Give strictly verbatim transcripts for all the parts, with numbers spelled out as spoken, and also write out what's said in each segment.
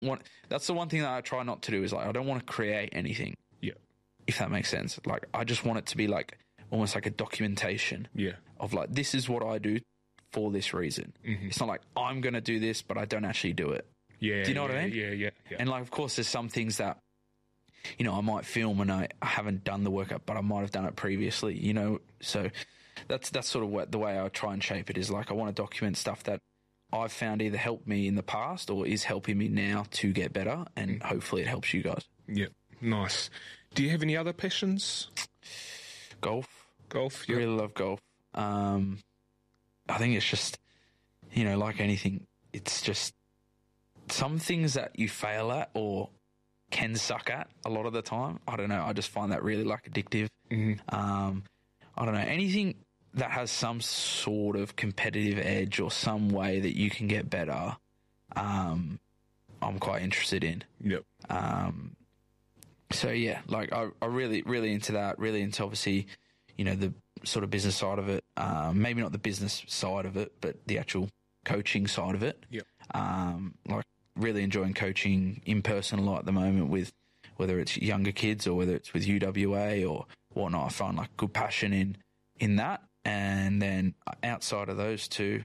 want. That's the one thing that I try not to do is like I don't want to create anything. Yeah. If that makes sense. Like I just want it to be like almost like a documentation. Yeah. Of like this is what I do for this reason. Mm-hmm. It's not like I'm going to do this, but I don't actually do it. Yeah. Do you know yeah, what I mean? Yeah, yeah, yeah. And like, of course, there's some things that, you know, I might film and I, I haven't done the workout, but I might have done it previously, you know. So that's that's sort of what the way I try and shape it is like I want to document stuff that I've found either helped me in the past or is helping me now to get better, and hopefully it helps you guys. Yeah, nice. Do you have any other passions? Golf. Golf, I yeah. really love golf. Um, I think it's just, you know, like anything, it's just some things that you fail at or can suck at a lot of the time. I don't know. I just find that really like addictive. Mm-hmm. Um, I don't know. Anything that has some sort of competitive edge or some way that you can get better, um, I'm quite interested in. Yep. Um, so yeah, like I, I really, really into that, really into obviously, you know, the sort of business side of it. Um, maybe not the business side of it, but the actual coaching side of it. Yep. Um, like really enjoying coaching in person a lot at the moment with whether it's younger kids or whether it's with U W A or whatnot. I find like good passion in, in that. And then outside of those two,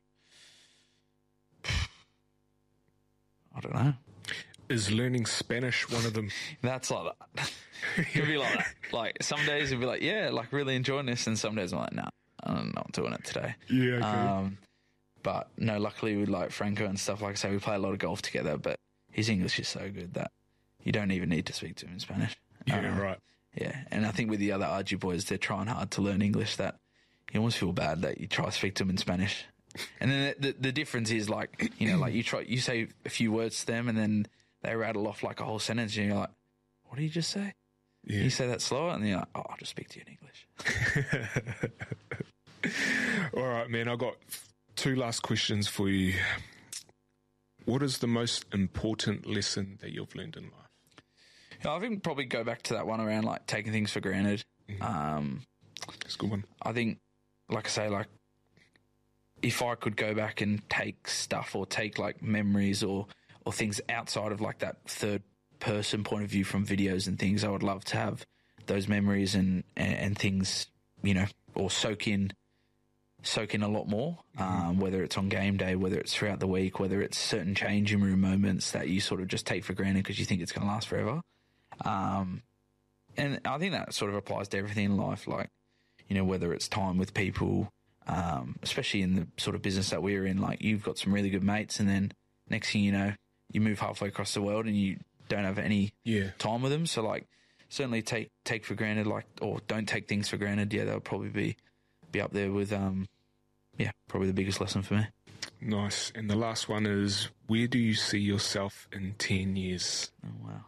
I don't know. Is learning Spanish one of them? That's like that. It'll be like that. Like some days it'll be like, yeah, like really enjoying this, and some days I'm like, no, I'm not doing it today. Yeah, okay. Um, but no, luckily with like Franco and stuff, like I say, we play a lot of golf together. But his English is so good that you don't even need to speak to him in Spanish. Yeah, um, right. Yeah, and I think with the other R G boys, they're trying hard to learn English. That you almost feel bad that you try to speak to them in Spanish. And then the, the, the difference is like, you know, like you try, you say a few words to them and then they rattle off like a whole sentence and you're like, what did you just say? Yeah. You say that slower and then you're like, oh, I'll just speak to you in English. All right, man, I got two last questions for you. What is the most important lesson that you've learned in life? Yeah, I think probably go back to that one around like taking things for granted. Mm-hmm. Um, That's a good one. I think, like I say, like if I could go back and take stuff or take like memories or, or things outside of like that third person point of view from videos and things, I would love to have those memories and, and, and things, you know, or soak in, soak in a lot more, mm-hmm. um, whether it's on game day, whether it's throughout the week, whether it's certain changing room moments that you sort of just take for granted because you think it's going to last forever. Um, and I think that sort of applies to everything in life, like, you know, whether it's time with people, um, especially in the sort of business that we're in, like you've got some really good mates and then next thing you know, you move halfway across the world and you don't have any yeah. time with them. So like certainly take, take for granted, like, or don't take things for granted. Yeah, they'll probably be, be up there with, um, yeah, probably the biggest lesson for me. Nice. And the last one is, where do you see yourself in ten years? Oh, wow.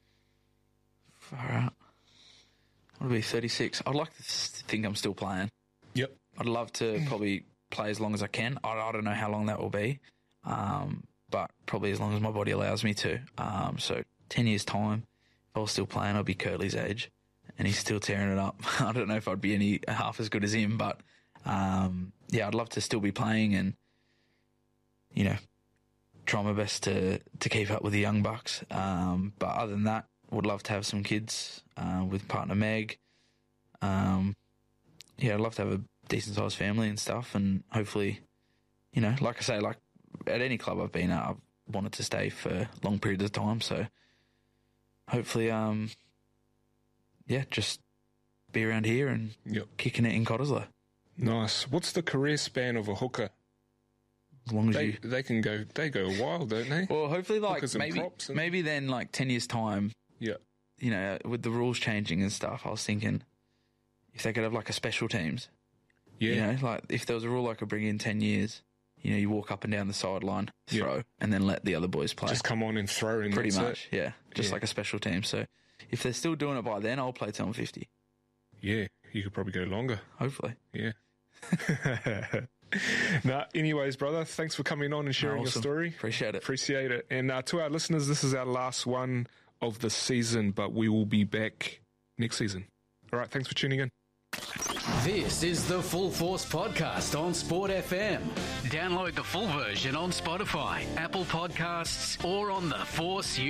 Far out. I'll be thirty-six. I'd like to think I'm still playing. Yep. I'd love to probably play as long as I can. I, I don't know how long that will be, um, but probably as long as my body allows me to. Um, so ten years' time, if I was still playing, I'd be Curtly's age, and he's still tearing it up. I don't know if I'd be any half as good as him, but um, yeah, I'd love to still be playing and, you know, try my best to, to keep up with the young bucks. Um, but other than that, would love to have some kids uh, with partner Meg. Um, yeah, I'd love to have a decent sized family and stuff, and hopefully, you know, like I say, like at any club I've been at, I've wanted to stay for long periods of time. So hopefully, um, yeah, just be around here and yep. kicking it in Cottesloe. Nice. What's the career span of a hooker? As long as they, you, they can go, they go wild, don't they? Well, hopefully, like Hookers and maybe, props and- maybe then, like ten years time. Yeah. You know, with the rules changing and stuff, I was thinking if they could have like a special teams. Yeah. You know, like if there was a rule I could bring in ten years, you know, you walk up and down the sideline, throw, yeah. and then let the other boys play. Just come on and throw in. Pretty much, it. yeah. Just yeah. like a special team. So if they're still doing it by then, I'll play till I'm fifty. Yeah, you could probably go longer. Hopefully. Yeah. Nah, anyways, brother, thanks for coming on and sharing Awesome. your story. Appreciate it. Appreciate it. And uh, to our listeners, this is our last one of the season, but we will be back next season. All right, thanks for tuning in. This is the Full Force Podcast on Sport F M. Download the full version on Spotify, Apple Podcasts, or on the Force